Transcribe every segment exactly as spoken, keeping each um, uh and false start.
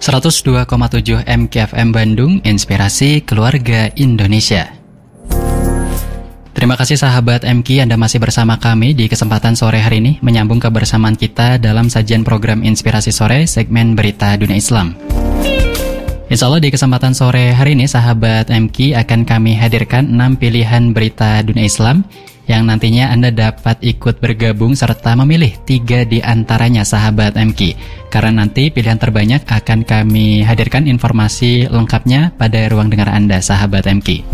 seratus dua koma tujuh M K F M Bandung, Inspirasi Keluarga Indonesia. Terima kasih sahabat M K, Anda masih bersama kami di kesempatan sore hari ini, menyambung kebersamaan kita dalam sajian program Inspirasi Sore, segmen Berita Dunia Islam. Insya Allah di kesempatan sore hari ini sahabat M K akan kami hadirkan enam pilihan berita dunia Islam yang nantinya Anda dapat ikut bergabung serta memilih tiga di antaranya sahabat M K. Karena nanti pilihan terbanyak akan kami hadirkan informasi lengkapnya pada ruang dengar Anda sahabat M K.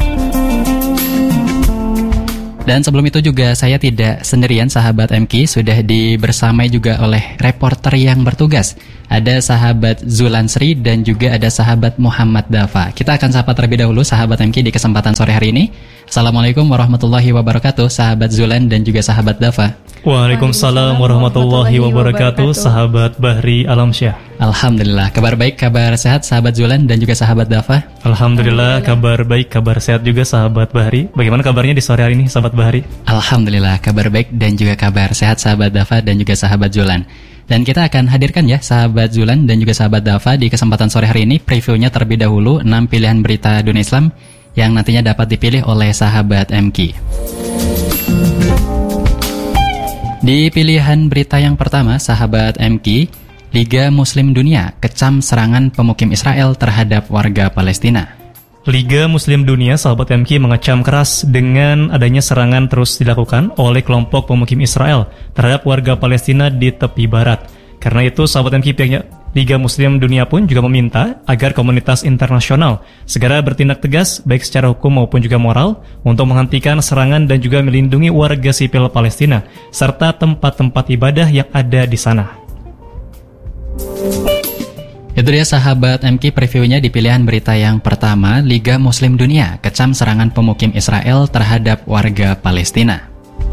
Dan sebelum itu juga saya tidak sendirian sahabat M K, sudah dibersamai juga oleh reporter yang bertugas. Ada sahabat Zulan Sri dan juga ada sahabat Muhammad Dafa. Kita akan sapa terlebih dahulu sahabat M K di kesempatan sore hari ini. Assalamualaikum warahmatullahi wabarakatuh sahabat Zulan dan juga sahabat Dafa. Waalaikumsalam warahmatullahi wabarakatuh sahabat Bahri Alamsyah. Alhamdulillah, kabar baik, kabar sehat sahabat Zulan dan juga sahabat Dafa. Alhamdulillah, kabar baik, kabar sehat juga sahabat Bahri. Bagaimana kabarnya di sore hari ini sahabat Bahri? Alhamdulillah, kabar baik dan juga kabar sehat sahabat Dafa dan juga sahabat Zulan. Dan kita akan hadirkan ya sahabat Zulan dan juga sahabat Dafa di kesempatan sore hari ini previewnya terlebih dahulu enam pilihan berita dunia Islam yang nantinya dapat dipilih oleh sahabat M K. Di pilihan berita yang pertama sahabat M K, Liga Muslim Dunia kecam serangan pemukim Israel terhadap warga Palestina. Liga Muslim Dunia, sahabat M K, mengecam keras dengan adanya serangan terus dilakukan oleh kelompok pemukim Israel terhadap warga Palestina di tepi barat. Karena itu, sahabat M K, pihaknya Liga Muslim Dunia pun juga meminta agar komunitas internasional segera bertindak tegas baik secara hukum maupun juga moral untuk menghentikan serangan dan juga melindungi warga sipil Palestina serta tempat-tempat ibadah yang ada di sana. Itu dia sahabat M K previewnya di pilihan berita yang pertama, Liga Muslim Dunia kecam serangan pemukim Israel terhadap warga Palestina.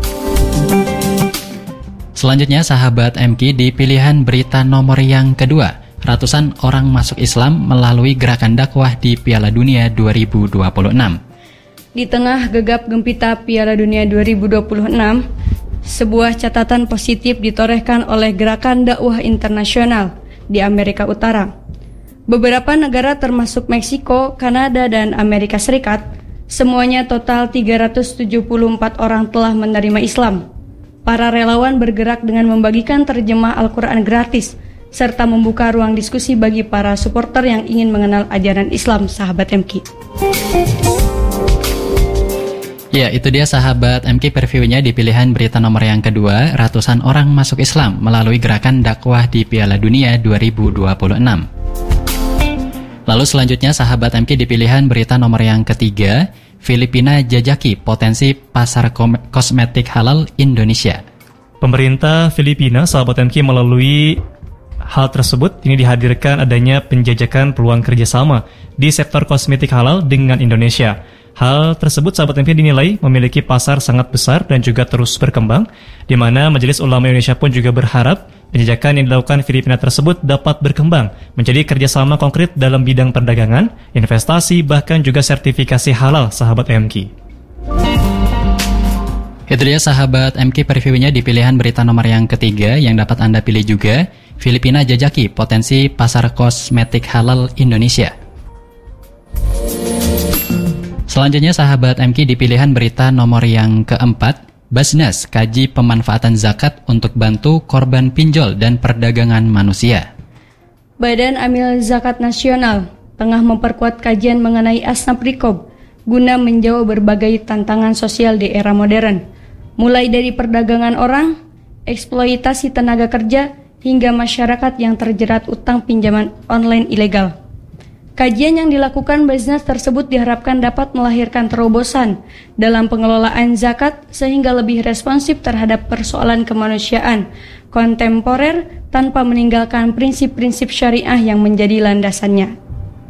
Selanjutnya sahabat M K di pilihan berita nomor yang kedua, ratusan orang masuk Islam melalui gerakan dakwah di Piala Dunia dua ribu dua puluh enam. Di tengah gegap gempita Piala Dunia dua ribu dua puluh enam, sebuah catatan positif ditorehkan oleh gerakan dakwah internasional di Amerika Utara. Beberapa negara termasuk Meksiko, Kanada, dan Amerika Serikat, semuanya total tiga ratus tujuh puluh empat orang telah menerima Islam. Para relawan bergerak dengan membagikan terjemah Al-Quran gratis, serta membuka ruang diskusi bagi para supporter yang ingin mengenal ajaran Islam, sahabat M K. Ya, itu dia sahabat M K previewnya di pilihan berita nomor yang kedua, ratusan orang masuk Islam melalui gerakan dakwah di Piala Dunia dua ribu dua puluh enam. Lalu selanjutnya sahabat M K di pilihan berita nomor yang ketiga, Filipina jajaki potensi pasar kosmetik halal Indonesia. Pemerintah Filipina, sahabat M K, melalui hal tersebut ini dihadirkan adanya penjajakan peluang kerjasama di sektor kosmetik halal dengan Indonesia. Hal tersebut sahabat M K dinilai memiliki pasar sangat besar dan juga terus berkembang, di mana Majelis Ulama Indonesia pun juga berharap penjajakan yang dilakukan Filipina tersebut dapat berkembang menjadi kerjasama konkret dalam bidang perdagangan, investasi, bahkan juga sertifikasi halal, sahabat M K. Itu dia sahabat M K previewnya di pilihan berita nomor yang ketiga yang dapat Anda pilih juga, Filipina jajaki potensi pasar kosmetik halal Indonesia. Selanjutnya sahabat M K di pilihan berita nomor yang keempat, Basnas kaji pemanfaatan zakat untuk bantu korban pinjol dan perdagangan manusia. Badan Amil Zakat Nasional tengah memperkuat kajian mengenai asnaf rikob guna menjawab berbagai tantangan sosial di era modern, mulai dari perdagangan orang, eksploitasi tenaga kerja, hingga masyarakat yang terjerat utang pinjaman online ilegal. Kajian yang dilakukan Basnas tersebut diharapkan dapat melahirkan terobosan dalam pengelolaan zakat sehingga lebih responsif terhadap persoalan kemanusiaan kontemporer tanpa meninggalkan prinsip-prinsip syariah yang menjadi landasannya.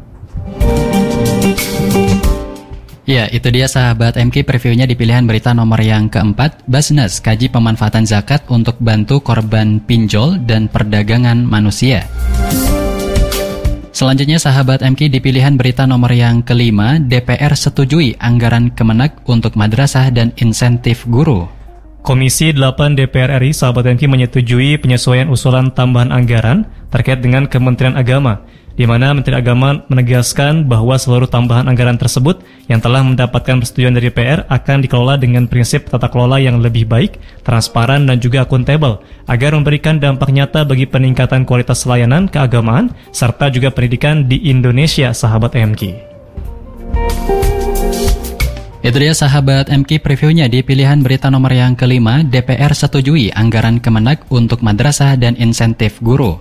Ya, itu dia sahabat M K previewnya di pilihan berita nomor yang keempat, Basnas kaji pemanfaatan zakat untuk bantu korban pinjol dan perdagangan manusia. Selanjutnya sahabat M K di pilihan berita nomor yang kelima, D P R setujui anggaran Kemenak untuk madrasah dan insentif guru. Komisi delapan D P R R I, sahabat M K, menyetujui penyesuaian usulan tambahan anggaran terkait dengan Kementerian Agama, di mana Menteri Agama menegaskan bahwa seluruh tambahan anggaran tersebut yang telah mendapatkan persetujuan dari D P R akan dikelola dengan prinsip tata kelola yang lebih baik, transparan, dan juga akuntabel, agar memberikan dampak nyata bagi peningkatan kualitas layanan keagamaan serta juga pendidikan di Indonesia, sahabat M K. Itu dia sahabat M K previewnya di pilihan berita nomor yang kelima, D P R setujui anggaran Kemenak untuk madrasah dan insentif guru.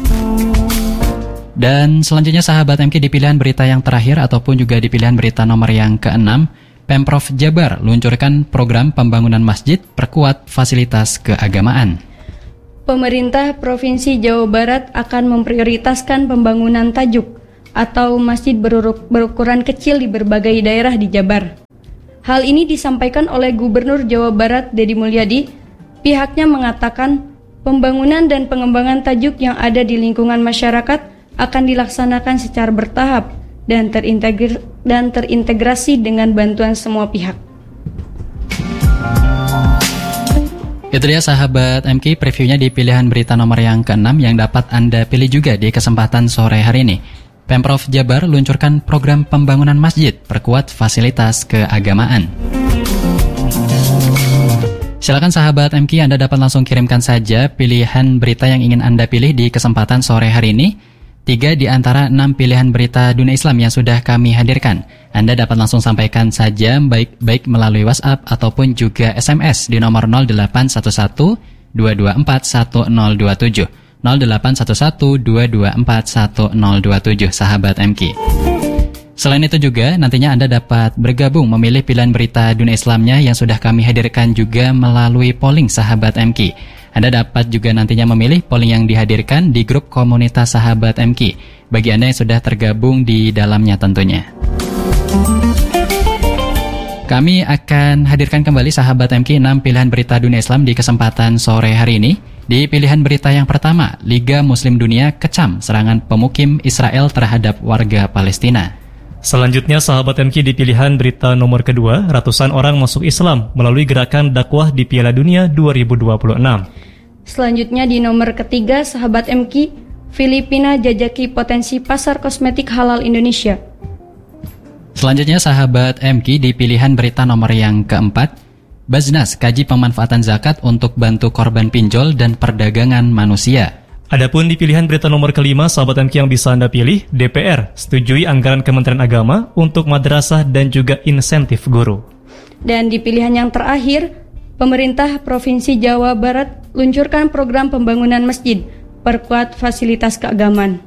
Dan selanjutnya sahabat M K di pilihan berita yang terakhir ataupun juga di pilihan berita nomor yang keenam, Pemprov Jabar luncurkan program pembangunan masjid perkuat fasilitas keagamaan. Pemerintah Provinsi Jawa Barat akan memprioritaskan pembangunan tajuk atau masjid berukuran kecil di berbagai daerah di Jabar. Hal ini disampaikan oleh Gubernur Jawa Barat Deddy Mulyadi. Pihaknya mengatakan pembangunan dan pengembangan tajuk yang ada di lingkungan masyarakat akan dilaksanakan secara bertahap dan, terintegr- dan terintegrasi dengan bantuan semua pihak. Itu dia sahabat M K previewnya di pilihan berita nomor yang keenam yang dapat Anda pilih juga di kesempatan sore hari ini. Pemprov Jabar luncurkan program pembangunan masjid perkuat fasilitas keagamaan. Silakan sahabat M K, Anda dapat langsung kirimkan saja pilihan berita yang ingin Anda pilih di kesempatan sore hari ini. Tiga di antara enam pilihan berita dunia Islam yang sudah kami hadirkan. Anda dapat langsung sampaikan saja baik baik melalui WhatsApp ataupun juga S M S di nomor nol delapan satu satu dua dua empat satu nol dua tujuh. nol delapan satu satu dua dua empat satu nol dua tujuh sahabat M K. Selain itu juga nantinya Anda dapat bergabung memilih pilihan berita dunia Islamnya yang sudah kami hadirkan juga melalui polling sahabat M K. Anda dapat juga nantinya memilih polling yang dihadirkan di grup komunitas sahabat M K bagi Anda yang sudah tergabung di dalamnya tentunya. Kami akan hadirkan kembali sahabat M K enam pilihan berita dunia Islam di kesempatan sore hari ini. Di pilihan berita yang pertama, Liga Muslim Dunia kecam serangan pemukim Israel terhadap warga Palestina. Selanjutnya sahabat M K di pilihan berita nomor kedua, ratusan orang masuk Islam melalui gerakan dakwah di Piala Dunia dua ribu dua puluh enam. Selanjutnya di nomor ketiga sahabat M K, Filipina jajaki potensi pasar kosmetik halal Indonesia. Selanjutnya sahabat M K di pilihan berita nomor yang keempat, Baznas kaji pemanfaatan zakat untuk bantu korban pinjol dan perdagangan manusia. Adapun di pilihan berita nomor kelima, sahabat M K yang bisa Anda pilih, D P R setujui anggaran Kementerian Agama untuk madrasah dan juga insentif guru. Dan di pilihan yang terakhir, pemerintah Provinsi Jawa Barat luncurkan program pembangunan masjid, perkuat fasilitas keagamaan.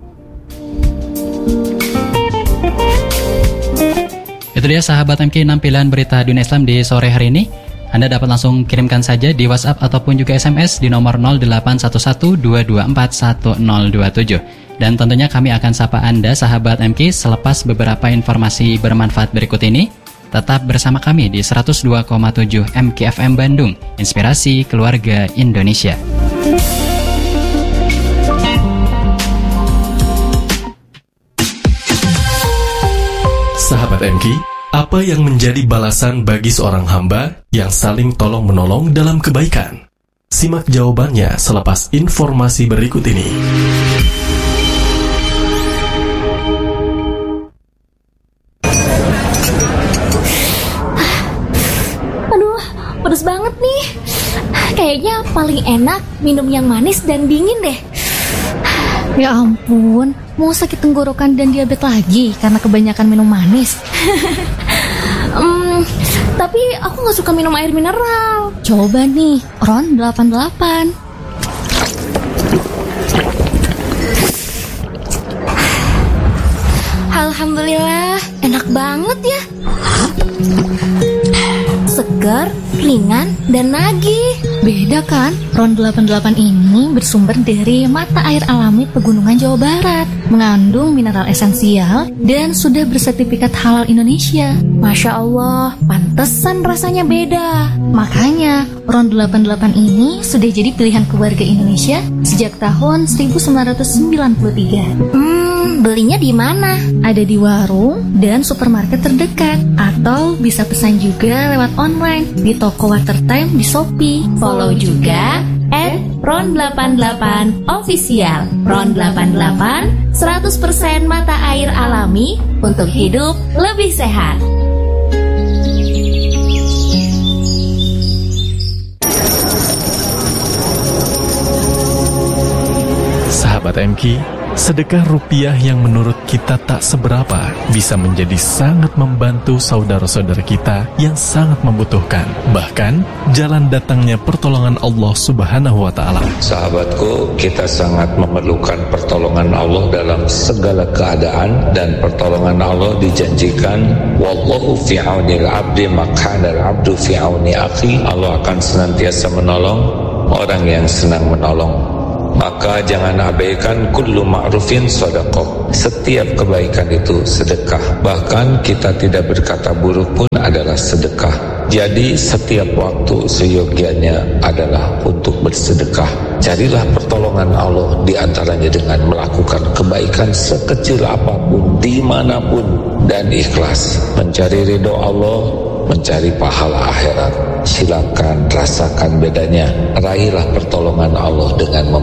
Itu dia sahabat M K enam pilihan berita dunia Islam di sore hari ini. Anda dapat langsung kirimkan saja di WhatsApp ataupun juga S M S di nomor nol delapan satu satu dua dua empat satu nol dua tujuh. Dan tentunya kami akan sapa Anda sahabat M K selepas beberapa informasi bermanfaat berikut ini. Tetap bersama kami di seratus dua koma tujuh M K F M Bandung, Inspirasi Keluarga Indonesia. Sahabat M K, apa yang menjadi balasan bagi seorang hamba yang saling tolong-menolong dalam kebaikan? Simak jawabannya selepas informasi berikut ini. Aduh, pedes banget nih. Kayaknya paling enak minum yang manis dan dingin deh. Ya ampun, mau sakit tenggorokan dan diabetes lagi karena kebanyakan minum manis. hmm, Tapi aku gak suka minum air mineral. Coba nih, Ron delapan delapan. Alhamdulillah, enak banget ya. Segar, ringan, dan nagih. Beda kan? Ron delapan delapan ini bersumber dari mata air alami pegunungan Jawa Barat, mengandung mineral esensial dan sudah bersertifikat halal Indonesia. Masya Allah, pantesan rasanya beda. Makanya Ron delapan delapan ini sudah jadi pilihan keluarga Indonesia sejak tahun seribu sembilan ratus sembilan puluh tiga. Hmm, belinya di mana? Ada di warung dan supermarket terdekat, atau bisa pesan juga lewat online di toko Watertime di Shopee. Follow juga at ron delapan delapan official. Ron delapan delapan, seratus persen mata air alami untuk hidup lebih sehat. Sahabat M K, sedekah rupiah yang menurut kita tak seberapa bisa menjadi sangat membantu saudara-saudara kita yang sangat membutuhkan. Bahkan, jalan datangnya pertolongan Allah Subhanahu wa Ta'ala. Sahabatku, kita sangat memerlukan pertolongan Allah dalam segala keadaan, dan pertolongan Allah dijanjikan, wallahu fi aunil abdi makana al-abdu fi auni akhi. Allah akan senantiasa menolong orang yang senang menolong. Maka jangan abaikan kullu ma'rufin sedekah. Setiap kebaikan itu sedekah. Bahkan kita tidak berkata buruk pun adalah sedekah. Jadi setiap waktu seyogianya adalah untuk bersedekah. Carilah pertolongan Allah di antaranya dengan melakukan kebaikan sekecil apapun, dimanapun, dan ikhlas. Mencari ridho Allah, mencari pahala akhirat. Silakan rasakan bedanya. Raihlah pertolongan Allah dengan